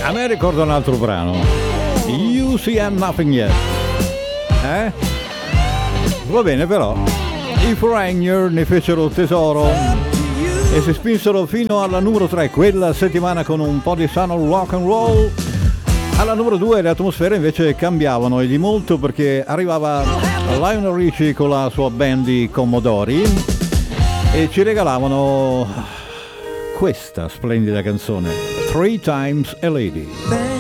A me ricorda un altro brano, You See I'm Nothing Yet. Va bene, però i Foreigner ne fecero tesoro e si spinsero fino alla numero 3 quella settimana con un po' di sano rock and roll. Alla numero 2 le atmosfere invece cambiavano, e di molto, perché arrivava Lionel Richie con la sua band di Commodori e ci regalavano questa splendida canzone, Three Times a Lady.